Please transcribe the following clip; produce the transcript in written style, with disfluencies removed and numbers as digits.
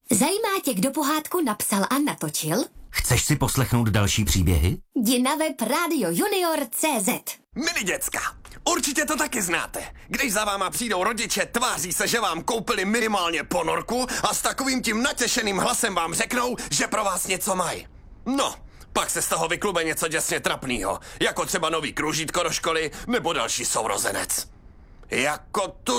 Zajímá tě, kdo pohádku napsal a natočil? Chceš si poslechnout další příběhy? Jdi na web radiojunior.cz. Milí děcka, určitě to taky znáte. Když za váma přijdou rodiče, tváří se, že vám koupili minimálně ponorku a s takovým tím natěšeným hlasem vám řeknou, že pro vás něco mají. No, pak se z toho vyklube něco děsně trapnýho, jako třeba nový kružítko do školy nebo další sourozenec. Jako tu